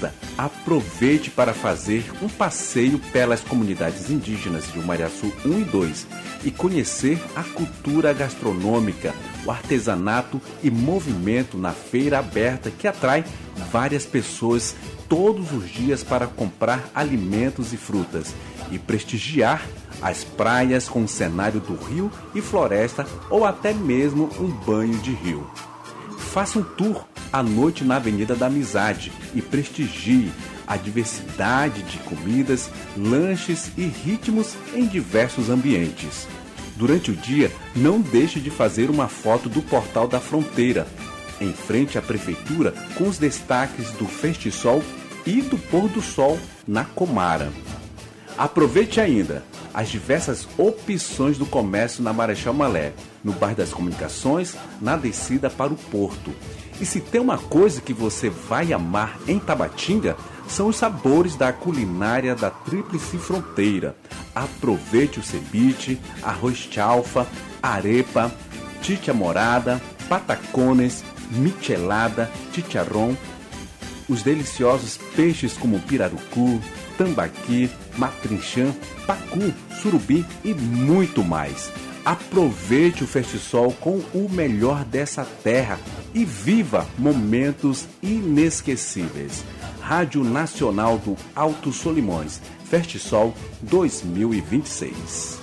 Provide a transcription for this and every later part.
fruta. Aproveite para fazer um passeio pelas comunidades indígenas de Umariaçu 1 e 2 e conhecer a cultura gastronômica, o artesanato e movimento na feira aberta que atrai várias pessoas todos os dias para comprar alimentos e frutas e prestigiar as praias com o cenário do rio e floresta ou até mesmo um banho de rio. Faça um tour à noite na Avenida da Amizade e prestigie a diversidade de comidas, lanches e ritmos em diversos ambientes. Durante o dia, não deixe de fazer uma foto do Portal da Fronteira, em frente à Prefeitura, com os destaques do Festisol e do Pôr do Sol na Comara. Aproveite ainda as diversas opções do comércio na Marechal Malé, no bairro das Comunicações, na descida para o Porto. E se tem uma coisa que você vai amar em Tabatinga, são os sabores da culinária da Tríplice Fronteira. Aproveite o ceviche, arroz chalfa, arepa, chicha morada, patacones, michelada, chicharrón, os deliciosos peixes como pirarucu, tambaqui, matrinchã, pacu, surubim e muito mais. Aproveite o Festisol com o melhor dessa terra e viva momentos inesquecíveis. Rádio Nacional do Alto Solimões, Festisol 2026.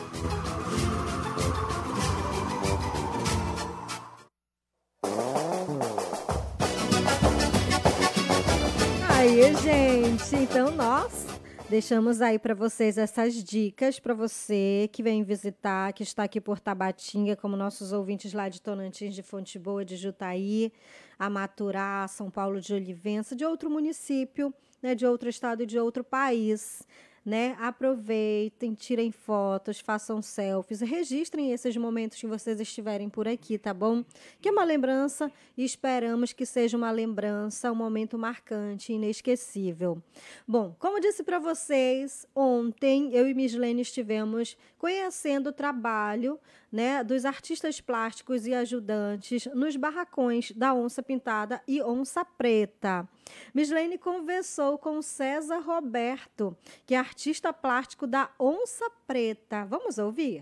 Aí, gente, então nós deixamos aí para vocês essas dicas para você que vem visitar, que está aqui por Tabatinga, como nossos ouvintes lá de Tonantins, de Fonte Boa, de Jutaí, Amaturá, São Paulo de Olivença, de outro município, né, de outro estado e de outro país. Né? Aproveitem, tirem fotos, façam selfies, registrem esses momentos que vocês estiverem por aqui, tá bom? Que é uma lembrança e esperamos que seja uma lembrança, um momento marcante, inesquecível. Bom, como disse para vocês, ontem eu e Mislene estivemos conhecendo o trabalho, né, dos artistas plásticos e ajudantes nos barracões da Onça Pintada e Onça Preta. Mislene conversou com César Roberto, que é artista plástico da Onça Preta. Vamos ouvir?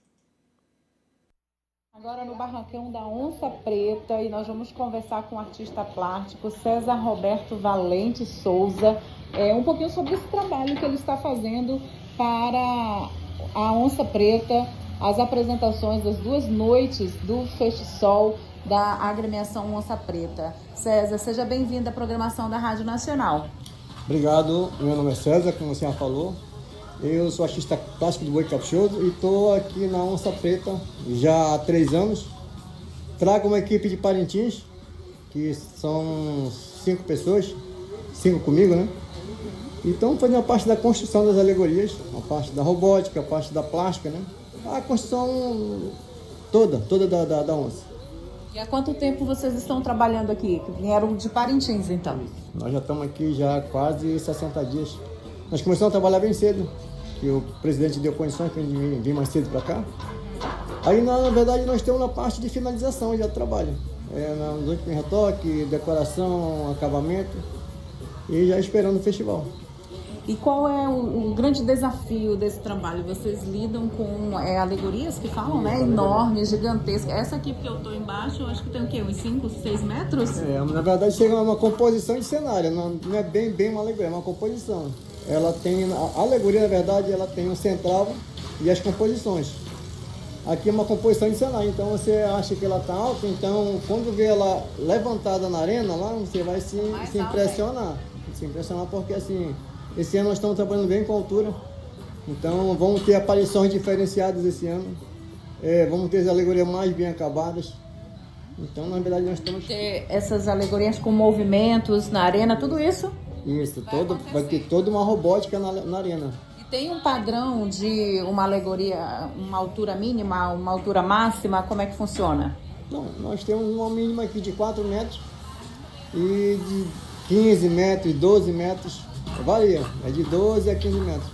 Agora no barracão da Onça Preta e nós vamos conversar com o artista plástico César Roberto Valente Souza, um pouquinho sobre esse trabalho que ele está fazendo para a Onça Preta, as apresentações das 2 noites do Festisol da agremiação Onça Preta. César, seja bem-vindo à programação da Rádio Nacional. Obrigado, meu nome é César, como você já falou. Eu sou artista plástico do Boi Caprichoso e estou aqui na Onça Preta já há 3 anos. Trago uma equipe de Parintins, que são 5 pessoas, 5 comigo, né? Então, fazendo a parte da construção das alegorias, a parte da robótica, a parte da plástica, né? A construção toda da onça. E há quanto tempo vocês estão trabalhando aqui? Vieram de Parintins, então? Nós já estamos aqui já há quase 60 dias. Nós começamos a trabalhar bem cedo, que o presidente deu condições para a gente vir mais cedo para cá. Aí, na verdade, nós estamos na parte de finalização já do trabalho. Nos últimos retoque, decoração, acabamento e já esperando o festival. E qual é o grande desafio desse trabalho? Vocês lidam com alegorias que falam, né? Enormes, gigantescas. Essa aqui que eu estou embaixo, eu acho que tem o quê? Uns 5, 6 metros? Na verdade, chega uma composição de cenário. Não é bem uma alegoria, é uma composição. Ela tem, a alegoria, na verdade, ela tem um central e as composições. Aqui é uma composição de cenário, então você acha que ela está alta, então quando vê ela levantada na arena, lá você vai se impressionar. Se impressionar porque assim... Esse ano nós estamos trabalhando bem com a altura, então vamos ter aparições diferenciadas esse ano, vamos ter as alegorias mais bem acabadas, então na verdade nós estamos... Ter essas alegorias com movimentos na arena, tudo isso? Isso, vai ter toda uma robótica na arena. E tem um padrão de uma alegoria, uma altura mínima, uma altura máxima, como é que funciona? Não, nós temos uma mínima aqui de 4 metros e de 15 metros, 12 metros. Varia, é de 12 a 15 metros.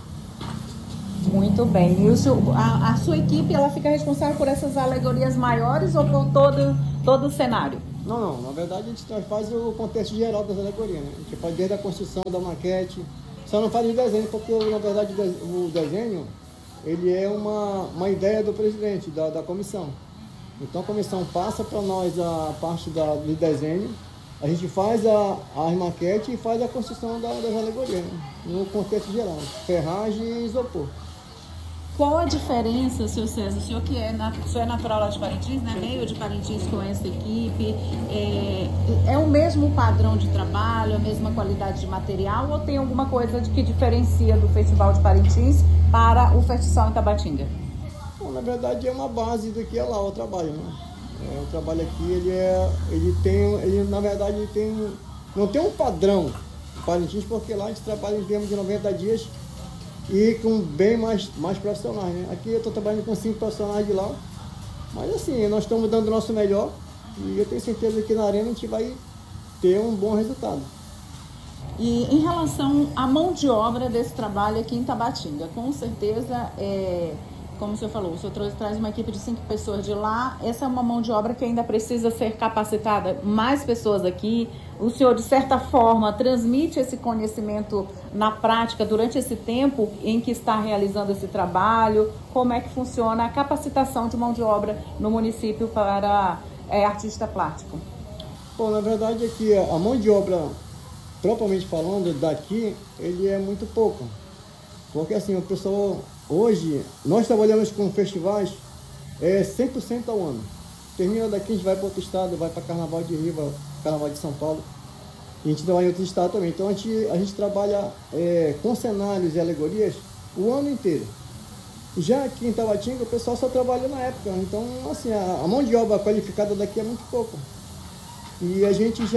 Muito bem. E a sua equipe ela fica responsável por essas alegorias maiores ou por todo o cenário? Não, na verdade a gente faz o contexto geral das alegorias, né? A gente faz desde a construção da maquete, só não faz o desenho, porque na verdade o desenho, ele é uma ideia do presidente, da comissão. Então a comissão passa para nós a parte do desenho, a gente faz as maquetes e faz a construção das alegorias, né? No contexto geral, ferragem e isopor. Qual a diferença, seu César? O senhor que é natural lá de Parintins, né? Veio de Parintins com essa equipe. É o mesmo padrão de trabalho, a mesma qualidade de material, ou tem alguma coisa que diferencia do Festival de Parintins para o Festival em Tabatinga? Bom, na verdade é uma base do que é lá o trabalho, né? O trabalho aqui, na verdade, não tem um padrão Parintins, porque lá a gente trabalha em termos de 90 dias e com bem mais profissionais, né? Aqui eu estou trabalhando com 5 profissionais de lá, mas assim, nós estamos dando o nosso melhor e eu tenho certeza que na arena a gente vai ter um bom resultado. E em relação à mão de obra desse trabalho aqui em Tabatinga, com certeza, como o senhor falou, o senhor traz uma equipe de 5 pessoas de lá, essa é uma mão de obra que ainda precisa ser capacitada, mais pessoas aqui. O senhor, de certa forma, transmite esse conhecimento na prática durante esse tempo em que está realizando esse trabalho? Como é que funciona a capacitação de mão de obra no município para artista plástico? Bom, na verdade aqui a mão de obra, propriamente falando, daqui, ele é muito pouco. Porque assim, o pessoal, hoje, nós trabalhamos com festivais 100% ao ano. Termina daqui, a gente vai para outro estado, vai para Carnaval de Rio, Carnaval de São Paulo. E a gente trabalha em outro estado também. Então a gente trabalha com cenários e alegorias o ano inteiro. Já aqui em Tabatinga, o pessoal só trabalha na época. Então, assim, a mão de obra qualificada daqui é muito pouco. E a gente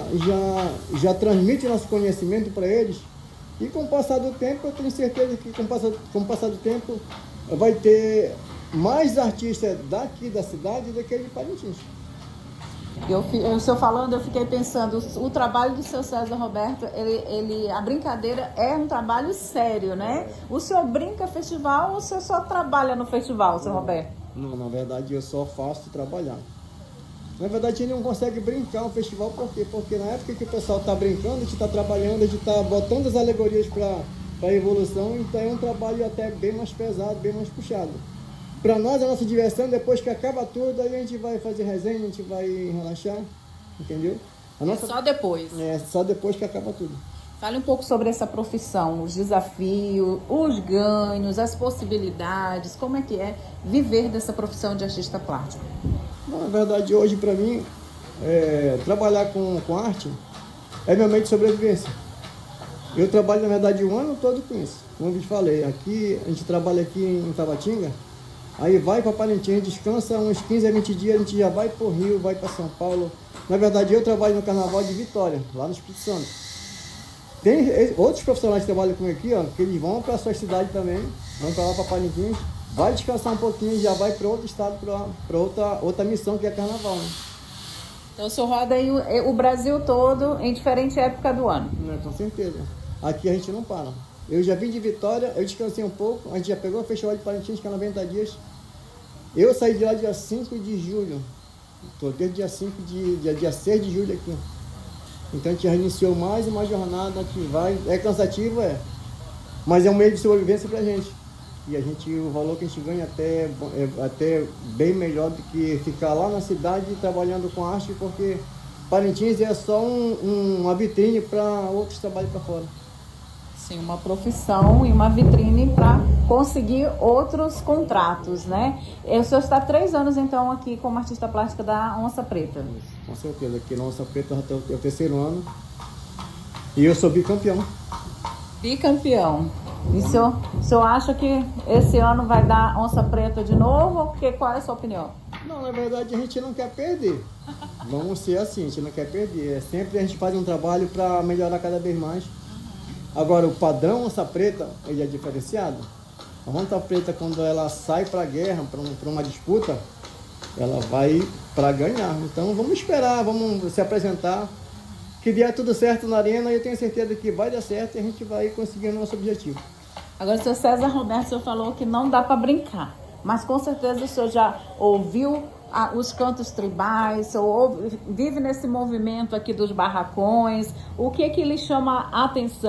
já transmite nosso conhecimento para eles. E com o passar do tempo, eu tenho certeza que com o passar do tempo vai ter mais artistas daqui da cidade do que de Parintins. O senhor falando, eu fiquei pensando, o trabalho do seu César Roberto, a brincadeira é um trabalho sério, né? O senhor brinca festival ou o senhor só trabalha no festival, seu Roberto? Não, na verdade eu só faço trabalhar. Na verdade, a gente não consegue brincar um festival, por quê? Porque na época que o pessoal está brincando, a gente está trabalhando, a gente está botando as alegorias para a evolução, então é um trabalho até bem mais pesado, bem mais puxado. Para nós, a nossa diversão, depois que acaba tudo, aí a gente vai fazer resenha, a gente vai relaxar, entendeu? Só depois? Só depois que acaba tudo. Fale um pouco sobre essa profissão, os desafios, os ganhos, as possibilidades, como é que é viver dessa profissão de artista plástico? Na verdade, hoje, para mim, trabalhar com arte é meu meio de sobrevivência. Eu trabalho, na verdade, o ano todo com isso. Como eu te falei, aqui, a gente trabalha aqui em Tabatinga, aí vai para Parintins, descansa uns 15 a 20 dias, a gente já vai para o Rio, vai para São Paulo. Na verdade, eu trabalho no Carnaval de Vitória, lá no Espírito Santo. Tem outros profissionais que trabalham comigo aqui, ó, que eles vão para a sua cidade também, vão para lá para Parintins, vai descansar um pouquinho e já vai para outro estado, para outra missão que é Carnaval, né? Então o senhor roda aí o Brasil todo em diferente época do ano? Com certeza. Aqui a gente não para. Eu já vim de Vitória, eu descansei um pouco, a gente já pegou o Festival de Parintins, que é 90 dias. Eu saí de lá dia 5 de julho. Estou desde dia 6 de julho aqui. Então a gente já iniciou mais uma jornada que vai. É cansativo, mas é um meio de sobrevivência pra gente. E o valor que a gente ganha é até bem melhor do que ficar lá na cidade trabalhando com arte, porque Parintins é só uma vitrine para outros trabalhos para fora. Sim, uma profissão e uma vitrine para conseguir outros contratos, né? O senhor está há 3 anos, então, aqui como artista plástica da Onça Preta. Isso, com certeza. Aqui na Onça Preta é o 3º ano. E eu sou bicampeão. Bicampeão. E o senhor acha que esse ano vai dar Onça Preta de novo? Qual é a sua opinião? Não, na verdade a gente não quer perder. Vamos ser assim, a gente não quer perder. Sempre a gente faz um trabalho para melhorar cada vez mais. Agora, o padrão Onça Preta, ele é diferenciado. A Onça Preta, quando ela sai para a guerra, para uma disputa, ela vai para ganhar. Então, vamos esperar, vamos se apresentar. Que der tudo certo na arena, eu tenho certeza que vai dar certo e a gente vai conseguir o nosso objetivo. Agora, o senhor César Roberto, o senhor falou que não dá para brincar. Mas, com certeza, o senhor já ouviu os cantos tribais, ou vive nesse movimento aqui dos barracões? O que lhe chama a atenção?